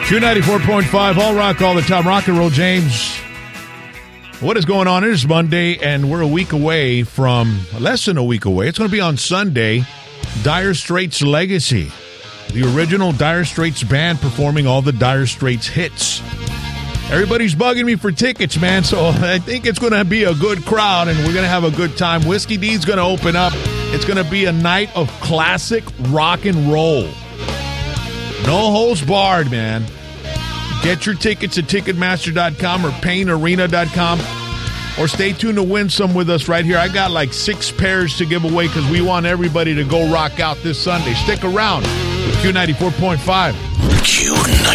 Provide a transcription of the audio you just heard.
Q94.5, all rock all the time. Rock and roll, James. What is going on? It is Monday, and we're a week away from, less than a week away. It's going to be on Sunday, Dire Straits Legacy. The original Dire Straits band performing all the Dire Straits hits. Everybody's bugging me for tickets, man, so I think it's going to be a good crowd, and we're going to have a good time. Whiskey D's going to open up. It's going to be a night of classic rock and roll. No holds barred, man. Get your tickets at Ticketmaster.com or PayneArena.com, or stay tuned to win some with us right here. I got like 6 pairs to give away because we want everybody to go rock out this Sunday. Stick around with Q94.5. Q94.